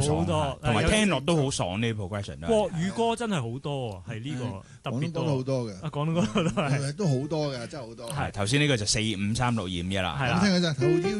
好多， 同埋聽落都好爽呢 progression 都係。 國語歌真係好多啊，係呢個特別多。 廣東歌都好多嘅， 廣東歌都係都好多嘅，真係好多。 係頭先呢個就4536251啦。 係啦聽嗰陣，好